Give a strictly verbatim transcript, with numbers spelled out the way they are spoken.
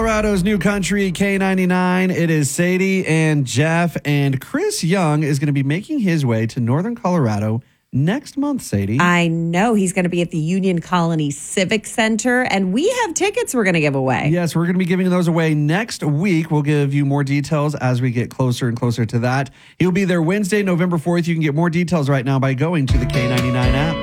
Colorado's new country, K ninety-nine. It is Sadie and Jeff, and Chris Young is going to be making his way to Northern Colorado next month, Sadie. I know. He's going to be at the Union Colony Civic Center, and we have tickets we're going to give away. Yes, we're going to be giving those away next week. We'll give you more details as we get closer and closer to that. He'll be there Wednesday, November fourth. You can get more details right now by going to the K ninety-nine app.